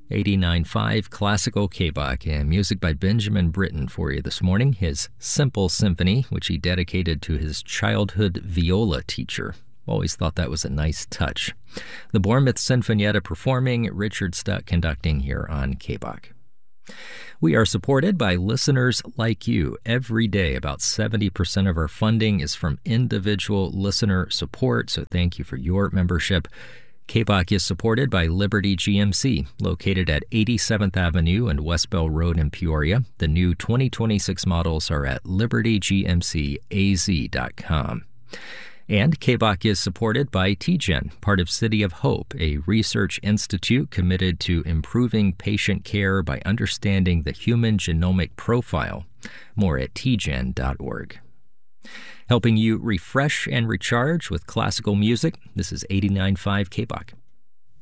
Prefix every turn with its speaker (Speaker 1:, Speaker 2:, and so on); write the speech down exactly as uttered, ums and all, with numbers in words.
Speaker 1: eighty-nine point five Classical K-Bach, and music by Benjamin Britten for you this morning. His Simple Symphony, which he dedicated to his childhood viola teacher. Always thought that was a nice touch. The Bournemouth Sinfonietta performing, Richard Stuck conducting here on K-Bach. We are supported by listeners like you every day. About seventy percent of our funding is from individual listener support, so thank you for your membership. K-Bach is supported by Liberty G M C, located at eighty-seventh Avenue and West Bell Road in Peoria. The new twenty twenty-six models are at liberty g m c a z dot com. And K-Bach is supported by T G E N, part of City of Hope, a research institute committed to improving patient care by understanding the human genomic profile. More at t gen dot org. Helping you refresh and recharge with classical music, this is eighty-nine point five K-Bach.